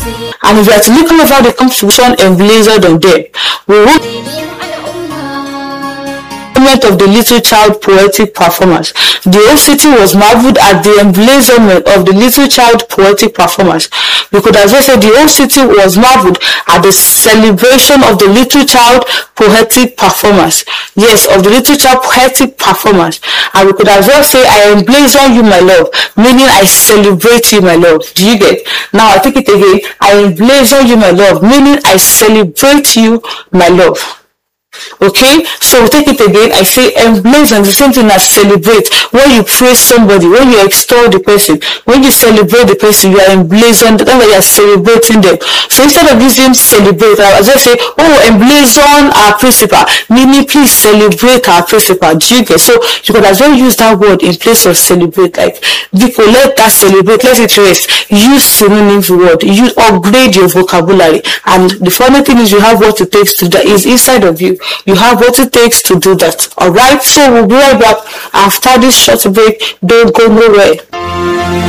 And if you are to look over the contribution emblazoned on them, we will of the little child poetic performance. The whole city was marveled at the emblazonment of the little child poetic performance. We could as well say the whole city was marveled at the celebration of the little child poetic performance. Yes, of the little child poetic performance. And we could as well say, I emblazon you, my love, meaning I celebrate you, my love. Do you get? Now I take it again. I emblazon you, my love, meaning I celebrate you, my love. Okay, so take it again. I say emblazon, the same thing as celebrate. When you praise somebody, when you extol the person, when you celebrate the person, you are emblazoned. That's why you are celebrating them. So instead of using celebrate, I just say, oh, emblazon our principal, meaning please celebrate our principal. Do you get? So you could as well use that word in place of celebrate. Like, people, let that celebrate, let it rest. Use synonyms word. You upgrade your vocabulary. And the funny thing is, you have what it takes to that is inside of you. You have what it takes to do that. Alright, so we'll be right back after this short break. Don't go nowhere.